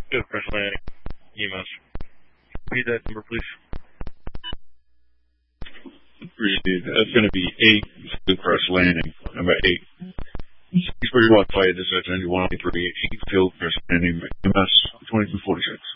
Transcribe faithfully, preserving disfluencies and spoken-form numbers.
Hillcrest Landing, E M S. Read that number, please. Read. That's going to be eight Hillcrest Landing. Number eight. six forty-one fire dispatch ninety-one eighty-three, eight Hillcrest Landing, E M S twenty-two forty-six.